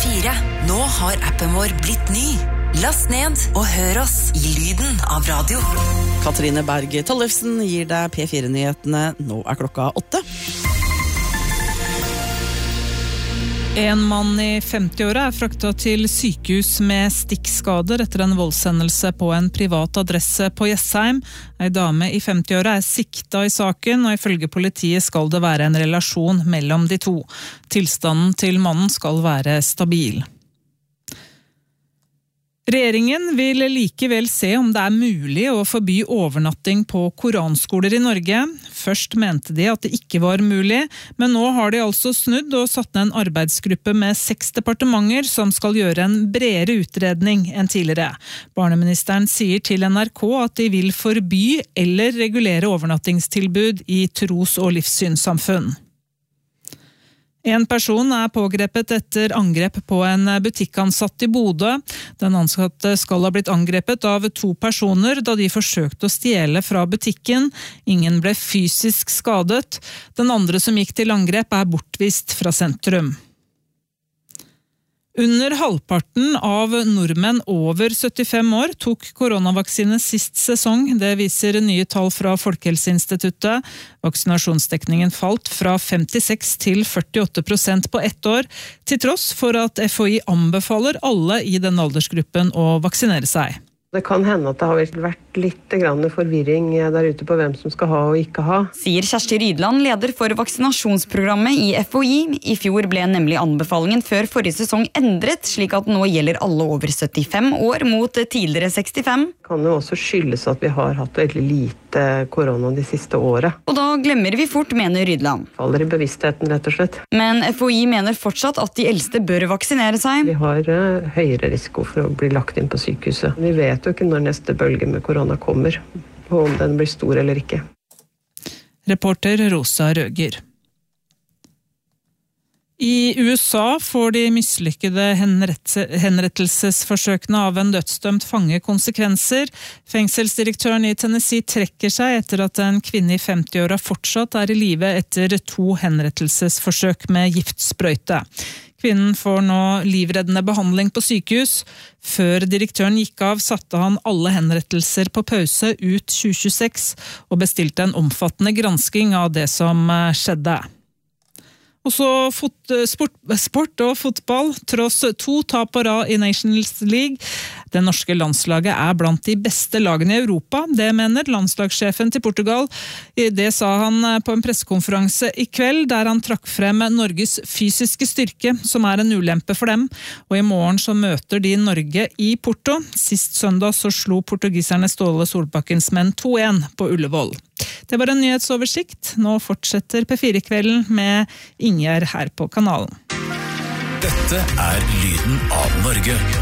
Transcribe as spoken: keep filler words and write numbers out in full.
fire. Nå har appen vår blitt ny. Last ned og hør oss i lyden av radio. Katrine Berg Tollefsen gir deg P fire-nyhetene. Nå er klokka åtte. En mann i femti-åra er fraktet til sykehus med stikkskader etter en voldshendelse på en privat adresse på Jessheim. En dame i femti-åra er sikta i saken, og ifølge politiet skal det være en relasjon mellom de to. Tilstanden til mannen skal være stabil. Regjeringen vil likevel se om det er mulig å forby overnatting på koranskoler i Norge. Først mente de at det ikke var mulig, men nå har de altså snudd og satt ned en arbeidsgruppe med seks departementer som skal gjøre en bredere utredning enn tidligere. Barneministeren sier til N R K at de vil forby eller regulere overnattingstilbud i tros- og livssynssamfunn. En person er pågrepet etter angrep på en butikkansatt i Bodø. Den ansatte skal ha blitt angrepet av to personer da de forsøkte å stjele fra butikken. Ingen ble fysisk skadet. Den andre som gikk til angrep er bortvist fra sentrum. Under halvparten av nordmenn over syttifem år tok koronavaksine sist sesong. Det viser nye tall fra Folkehelseinstituttet. Vaksinasjonsdekningen falt fra femtiseks til førtiåtte prosent på ett år, til tross for at F H I anbefaler alle i denne aldersgruppen å vaksinere seg. Det kan hende at det har vært litt grann forvirring der ute på hvem som skal ha og ikke ha. Sier Kjersti Rydland, leder for vaksinasjonsprogrammet i F H I. I fjor ble nemlig anbefalingen før forrige sesong endret, slik at nå gjelder alle over syttifem år mot tidligere sekstifem. Det kan jo også skyldes at vi har hatt veldig lite korona de siste årene. Og da glemmer vi fort, mener Rydland. Faller i bevisstheten, rett og slett. Men F H I mener fortsatt at de eldste bør vaksinere seg. Vi har uh, høyere risiko for å bli lagt inn på sykehuset. Vi vet jo ikke når neste bølge med korona kommer, og om den blir stor eller ikke. Reporter Rosa Røger. I U S A får de mislykkede henrettelsesforsøkene av en dødsdømt fange konsekvenser. Fengselsdirektøren i Tennessee trekker seg etter at en kvinne i femti-åra fortsatt er i live etter to henrettelsesforsøk med giftsprøyte. Kvinnen får nå livreddende behandling på sykehus. Før direktøren gikk av, satte han alle henrettelser på pause ut tjue tjueseks og bestilte en omfattende gransking av det som skjedde. Og så fot, sport, sport og fotball, tross to tap på rad i Nations League. Det norske landslaget er blant de beste lagene i Europa, det mener landslagssjefen til Portugal. Det sa han på en pressekonferanse i kveld, der han trakk frem Norges fysiske styrke, som er en ulempe for dem. Og i morgen så møter de Norge i Porto. Sist søndag så slo portugiserne Ståle Solbakkens menn to en på Ullevål. Det var en nyhetsoversikt. Nå fortsetter P fire-kvelden med Ingjerd her på kanalen. Dette er lyden av Norge.